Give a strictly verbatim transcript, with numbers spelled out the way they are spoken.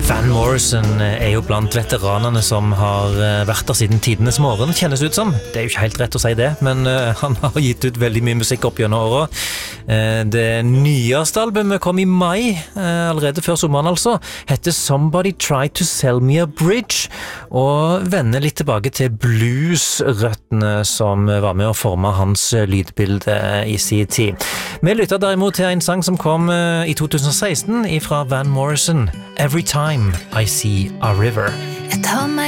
Van Morrison er jo blant veteranene som har vært der siden tidenes morgen, kjennes ut som. Det er jo ikke helt rett å si det, men han har gitt ut veldig mye musikk opp gjennom året. Det nyeste albumet kom i mai, allerede før sommeren altså, heter Somebody Tried to Sell Me a Bridge, og vender litt tilbake til blues-røttene som var med å forme hans lydbilde i sin tid. Vi lytter derimot til en sang som kom i to tusen og seksten fra Van Morrison, Every Time I See a River. Jeg tar meg